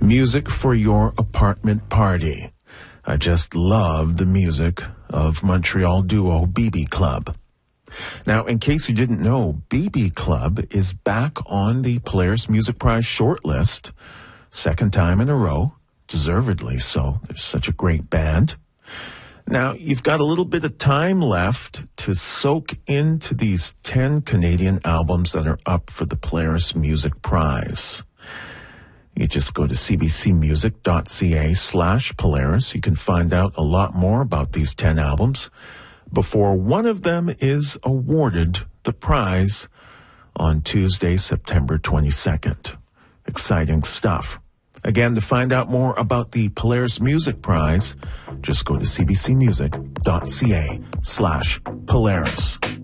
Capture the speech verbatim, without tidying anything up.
Music for your apartment party. I just love the music of Montreal duo B B Club. Now, in case you didn't know, B B Club is back on the Polaris Music Prize shortlist, second time in a row, deservedly so. They're such a great band. Now, you've got a little bit of time left to soak into these ten Canadian albums that are up for the Polaris Music Prize. You just go to cbcmusic.ca slash Polaris. You can find out a lot more about these ten albums before one of them is awarded the prize on Tuesday, September twenty-second. Exciting stuff. Again, to find out more about the Polaris Music Prize, just go to cbcmusic.ca slash Polaris.